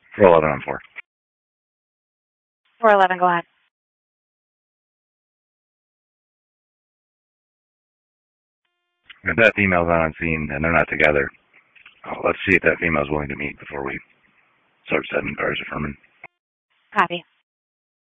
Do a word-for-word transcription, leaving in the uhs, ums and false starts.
four eleven on four. four eleven, go ahead. If that female's not on scene and they're not together, uh, let's see if that female's willing to meet before we start setting cars affirming. Copy.